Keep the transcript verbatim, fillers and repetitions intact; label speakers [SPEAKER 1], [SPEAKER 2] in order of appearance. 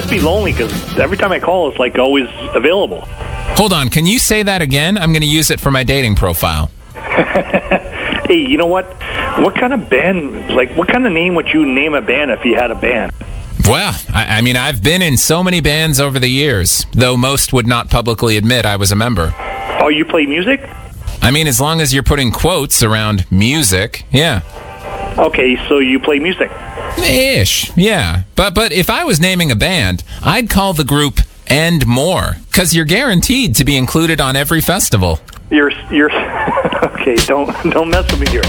[SPEAKER 1] must be lonely because every time I call, it's like always available.
[SPEAKER 2] Hold on, can you say that again? I'm going to use it for my dating profile.
[SPEAKER 1] Hey, you know what? What kind of band, like, what kind of name would you name a band if you had a band?
[SPEAKER 2] Well, I, I mean, I've been in so many bands over the years, though most would not publicly admit I was a member.
[SPEAKER 1] Oh, you play music?
[SPEAKER 2] I mean, as long as you're putting quotes around music, yeah.
[SPEAKER 1] Okay, so you play music.
[SPEAKER 2] Ish, yeah. But but if I was naming a band, I'd call the group And More, because you're guaranteed to be included on every festival.
[SPEAKER 1] You're, you're, okay, don't, don't mess with me here.